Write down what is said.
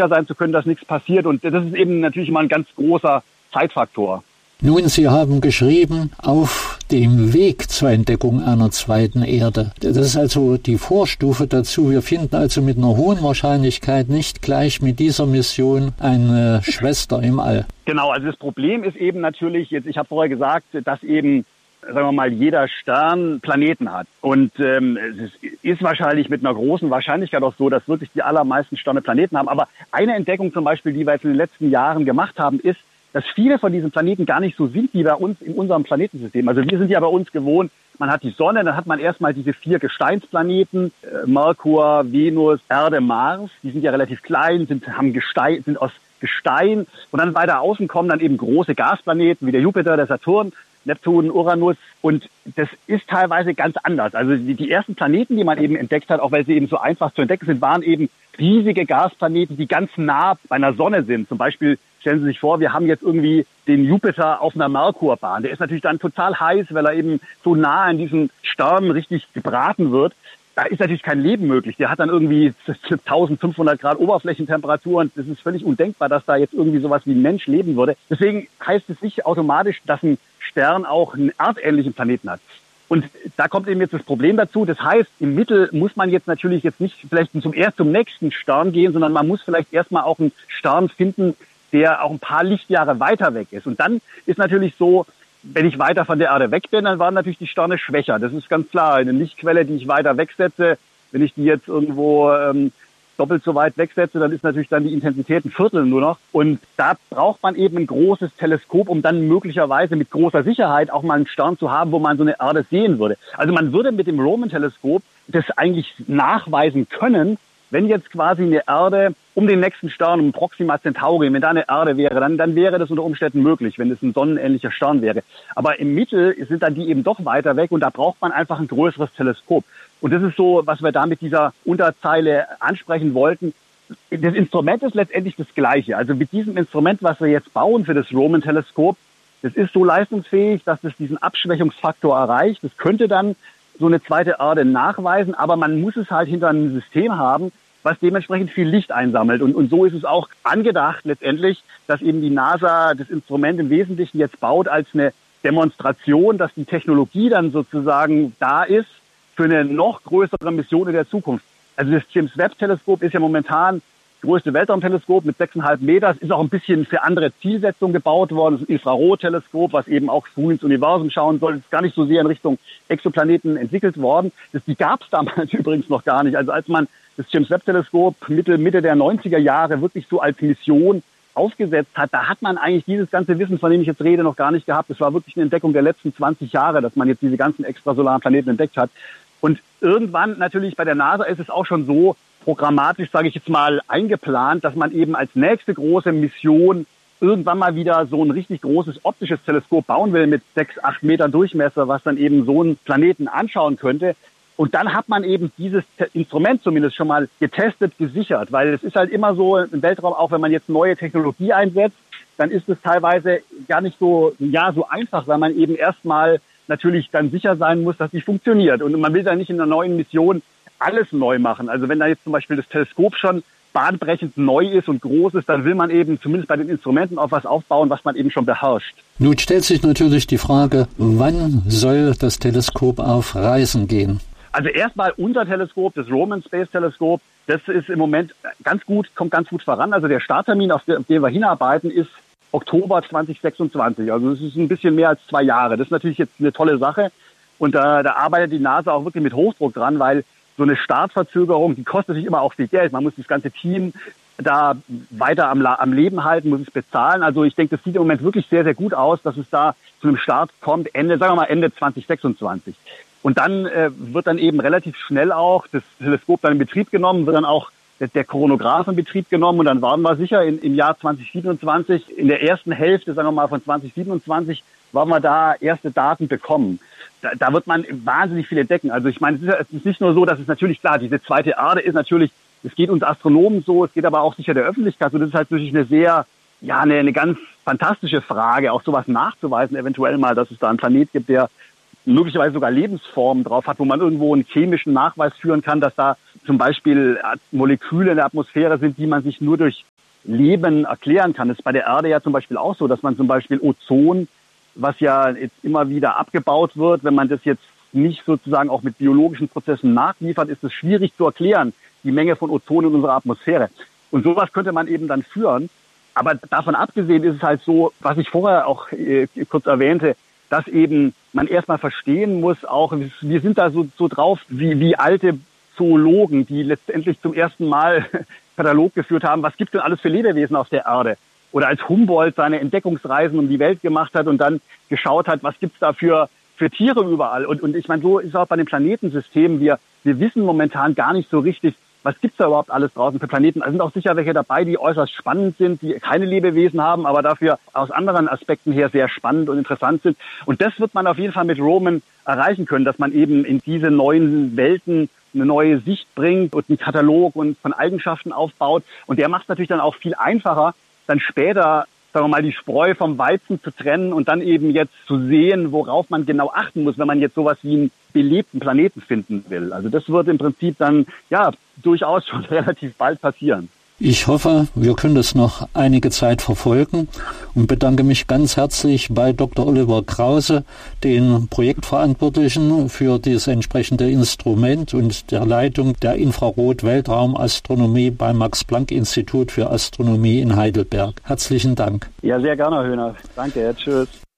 sicher sein zu können, dass nichts passiert. Und das ist eben natürlich immer ein ganz großer Zeitfaktor. Nun, Sie haben geschrieben, auf dem Weg zur Entdeckung einer zweiten Erde. Das ist also die Vorstufe dazu. Wir finden also mit einer hohen Wahrscheinlichkeit nicht gleich mit dieser Mission eine Schwester im All. Genau, also das Problem ist eben natürlich, ich habe vorher gesagt, dass eben, sagen wir mal, jeder Stern Planeten hat. Und es ist wahrscheinlich mit einer großen Wahrscheinlichkeit auch so, dass wirklich die allermeisten Sterne Planeten haben. Aber eine Entdeckung zum Beispiel, die wir jetzt in den letzten Jahren gemacht haben, ist, dass viele von diesen Planeten gar nicht so sind wie bei uns in unserem Planetensystem. Also wir sind ja bei uns gewohnt, man hat die Sonne, dann hat man erstmal diese 4 Gesteinsplaneten, Merkur, Venus, Erde, Mars. Die sind ja relativ klein, sind aus Gestein. Und dann weiter außen kommen dann eben große Gasplaneten wie der Jupiter, der Saturn, Neptun, Uranus. Und das ist teilweise ganz anders. Also die ersten Planeten, die man eben entdeckt hat, auch weil sie eben so einfach zu entdecken sind, waren eben riesige Gasplaneten, die ganz nah bei einer Sonne sind. Zum Beispiel stellen Sie sich vor, wir haben jetzt irgendwie den Jupiter auf einer Merkurbahn. Der ist natürlich dann total heiß, weil er eben so nah an diesen Sternen richtig gebraten wird. Da ist natürlich kein Leben möglich. Der hat dann irgendwie 1500 Grad Oberflächentemperatur und das ist völlig undenkbar, dass da jetzt irgendwie sowas wie ein Mensch leben würde. Deswegen heißt es nicht automatisch, dass ein Stern auch einen erdähnlichen Planeten hat. Und da kommt eben jetzt das Problem dazu. Das heißt, im Mittel muss man jetzt natürlich jetzt nicht vielleicht zum nächsten Stern gehen, sondern man muss vielleicht erstmal auch einen Stern finden, der auch ein paar Lichtjahre weiter weg ist. Und dann ist natürlich so, wenn ich weiter von der Erde weg bin, dann waren natürlich die Sterne schwächer. Das ist ganz klar. Eine Lichtquelle, die ich weiter wegsetze, wenn ich die jetzt irgendwo doppelt so weit wegsetze, dann ist natürlich dann die Intensität ein Viertel nur noch. Und da braucht man eben ein großes Teleskop, um dann möglicherweise mit großer Sicherheit auch mal einen Stern zu haben, wo man so eine Erde sehen würde. Also man würde mit dem Roman-Teleskop das eigentlich nachweisen können, wenn jetzt quasi eine Erde um den nächsten Stern, um Proxima Centauri, wenn da eine Erde wäre, dann wäre das unter Umständen möglich, wenn es ein sonnenähnlicher Stern wäre. Aber im Mittel sind dann die eben doch weiter weg und da braucht man einfach ein größeres Teleskop. Und das ist so, was wir da mit dieser Unterzeile ansprechen wollten. Das Instrument ist letztendlich das Gleiche. Also mit diesem Instrument, was wir jetzt bauen für das Roman-Teleskop, das ist so leistungsfähig, dass es diesen Abschwächungsfaktor erreicht. Das könnte dann so eine zweite Erde nachweisen, aber man muss es halt hinter einem System haben, was dementsprechend viel Licht einsammelt. Und so ist es auch angedacht letztendlich, dass eben die NASA das Instrument im Wesentlichen jetzt baut als eine Demonstration, dass die Technologie dann sozusagen da ist für eine noch größere Mission in der Zukunft. Also das James Webb Teleskop ist ja momentan das größte Weltraumteleskop mit 6,5 Metern, ist auch ein bisschen für andere Zielsetzungen gebaut worden. Das ist ein Infrarotteleskop, was eben auch früh ins Universum schauen soll. Das ist gar nicht so sehr in Richtung Exoplaneten entwickelt worden. Die gab es damals übrigens noch gar nicht. Also als man das James Webb Teleskop Mitte der 90er Jahre wirklich so als Mission aufgesetzt hat, da hat man eigentlich dieses ganze Wissen, von dem ich jetzt rede, noch gar nicht gehabt. Das war wirklich eine Entdeckung der letzten 20 Jahre, dass man jetzt diese ganzen extrasolaren Planeten entdeckt hat. Und irgendwann natürlich bei der NASA ist es auch schon so programmatisch, sage ich jetzt mal, eingeplant, dass man eben als nächste große Mission irgendwann mal wieder so ein richtig großes optisches Teleskop bauen will mit 6-8 Metern Durchmesser, was dann eben so einen Planeten anschauen könnte. Und dann hat man eben dieses Instrument zumindest schon mal getestet, gesichert, weil es ist halt immer so im Weltraum, auch wenn man jetzt neue Technologie einsetzt, dann ist es teilweise gar nicht so einfach, weil man eben erstmal natürlich dann sicher sein muss, dass die funktioniert. Und man will dann nicht in einer neuen Mission alles neu machen. Also wenn da jetzt zum Beispiel das Teleskop schon bahnbrechend neu ist und groß ist, dann will man eben zumindest bei den Instrumenten auch was aufbauen, was man eben schon beherrscht. Nun stellt sich natürlich die Frage, wann soll das Teleskop auf Reisen gehen? Also erstmal unser Teleskop, das Roman Space Teleskop, das ist im Moment kommt ganz gut voran. Also der Starttermin, auf den wir hinarbeiten, ist Oktober 2026. Also das ist ein bisschen mehr als 2 Jahre. Das ist natürlich jetzt eine tolle Sache. Und da arbeitet die NASA auch wirklich mit Hochdruck dran, weil so eine Startverzögerung, die kostet sich immer auch viel Geld. Man muss das ganze Team da weiter am Leben halten, muss es bezahlen. Also ich denke, das sieht im Moment wirklich sehr, sehr gut aus, dass es da zu einem Start kommt, Ende 2026. Und dann wird dann eben relativ schnell auch das Teleskop dann in Betrieb genommen, wird dann auch der Koronograph in Betrieb genommen und dann waren wir sicher im Jahr 2027, in der ersten Hälfte, sagen wir mal, von 2027, werden wir da erste Daten bekommen. Da wird man wahnsinnig viel entdecken. Also ich meine, es ist nicht nur so, dass es natürlich klar, diese zweite Erde ist natürlich, es geht uns Astronomen so, es geht aber auch sicher der Öffentlichkeit. Und das ist halt natürlich eine ganz fantastische Frage, auch sowas nachzuweisen, eventuell mal, dass es da einen Planet gibt, der möglicherweise sogar Lebensformen drauf hat, wo man irgendwo einen chemischen Nachweis führen kann, dass da zum Beispiel Moleküle in der Atmosphäre sind, die man sich nur durch Leben erklären kann. Das ist bei der Erde ja zum Beispiel auch so, dass man zum Beispiel Ozon, was ja jetzt immer wieder abgebaut wird, wenn man das jetzt nicht sozusagen auch mit biologischen Prozessen nachliefert, ist es schwierig zu erklären, die Menge von Ozon in unserer Atmosphäre. Und sowas könnte man eben dann führen. Aber davon abgesehen ist es halt so, was ich vorher auch kurz erwähnte, dass eben man erstmal verstehen muss, auch wir sind da so drauf wie alte Zoologen, die letztendlich zum ersten Mal Katalog geführt haben, was gibt denn alles für Lebewesen auf der Erde? Oder als Humboldt seine Entdeckungsreisen um die Welt gemacht hat und dann geschaut hat, was gibt's da für Tiere überall? Und ich meine, so ist es auch bei den Planetensystemen. Wir wissen momentan gar nicht so richtig, was gibt's da überhaupt alles draußen für Planeten. Da sind auch sicher welche dabei, die äußerst spannend sind, die keine Lebewesen haben, aber dafür aus anderen Aspekten her sehr spannend und interessant sind. Und das wird man auf jeden Fall mit Roman erreichen können, dass man eben in diese neuen Welten eine neue Sicht bringt und einen Katalog und von Eigenschaften aufbaut. Und der macht es natürlich dann auch viel einfacher, dann später, sagen wir mal, die Spreu vom Weizen zu trennen und dann eben jetzt zu sehen, worauf man genau achten muss, wenn man jetzt sowas wie einen belebten Planeten finden will. Also das wird im Prinzip dann, ja, durchaus schon relativ bald passieren. Ich hoffe, wir können das noch einige Zeit verfolgen und bedanke mich ganz herzlich bei Dr. Oliver Krause, den Projektverantwortlichen für dieses entsprechende Instrument und der Leitung der Infrarot-Weltraumastronomie beim Max-Planck-Institut für Astronomie in Heidelberg. Herzlichen Dank. Ja, sehr gerne, Herr Höhner. Danke, tschüss.